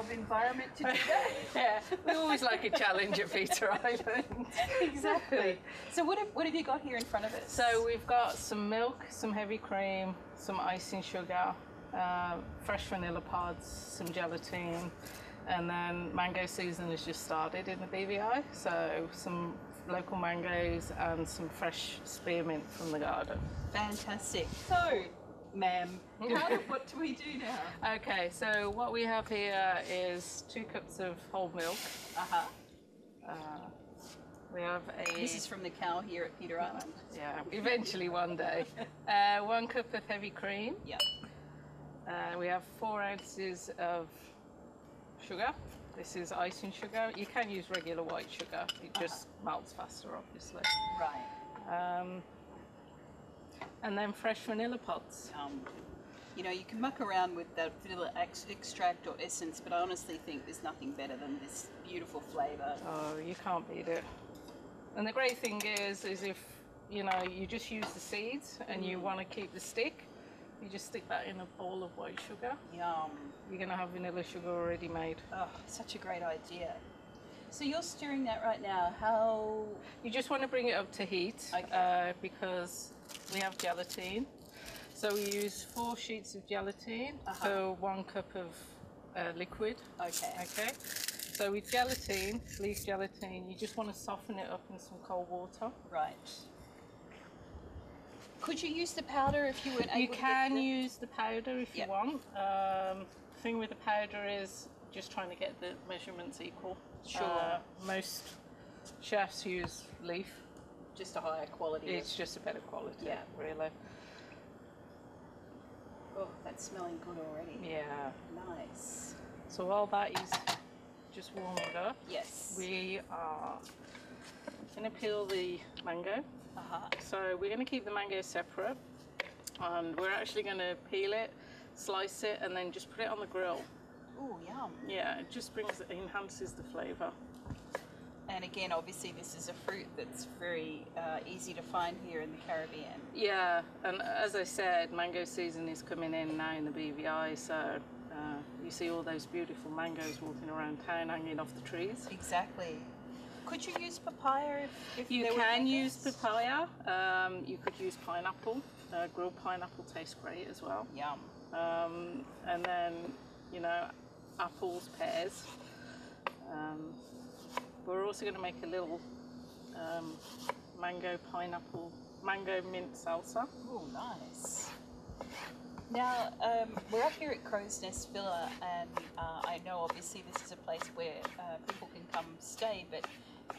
of environment to do that. Yeah, we always like a challenge at Peter Island. Exactly. So what have you got here in front of us? So we've got some milk, some heavy cream, some icing sugar, fresh vanilla pods, some gelatine, and then mango season has just started in the BVI. So some local mangoes and some fresh spearmint from the garden. Fantastic. So, ma'am, what do we do now? Okay, so what we have here is 2 cups of whole milk. We have This is from the cow here at Peter Island. Yeah, eventually one day. 1 cup of heavy cream. Yep. We have 4 ounces of sugar. This is icing sugar. You can use regular white sugar. It just melts faster, obviously. Right. And then fresh vanilla pods. You know, you can muck around with that vanilla extract or essence, but I honestly think there's nothing better than this beautiful flavour. Oh, you can't beat it. And the great thing is if, you know, you just use the seeds and you want to keep the stick, you just stick that in a bowl of white sugar. Yum. You're going to have vanilla sugar already made. Oh, such a great idea. So you're stirring that right now. How? You just want to bring it up to heat, Okay. because we have gelatine. So we use 4 sheets of gelatine for 1 cup of liquid. Okay. Okay. So with gelatine, leaf gelatine, you just want to soften it up in some cold water. Right. Could you use the powder if you weren't able to? You can use the powder if Yep. you want. The thing with the powder is just trying to get the measurements equal. Sure. Most chefs use leaf. Just a higher quality. It's just a better quality, Yeah. really. Oh, that's smelling good already. Yeah. Nice. So while that is just warming up, Yes. we are going to peel the mango. So we're going to keep the mango separate, and we're actually going to peel it, slice it, and then just put it on the grill. Oh, yum. Yeah, it just enhances the flavour. And again, obviously, this is a fruit that's very easy to find here in the Caribbean. Yeah, and as I said, mango season is coming in now in the BVI, so you see all those beautiful mangoes walking around town hanging off the trees. Exactly. Could you use papaya if You there were can mangoes? use papaya, you could use pineapple. Grilled pineapple tastes great as well. Yum. And then, you know, apples, pears. We're also going to make a little mango mint salsa. Oh, nice. Now, we're up here at Crow's Nest Villa, and I know obviously this is a place where people can come stay, but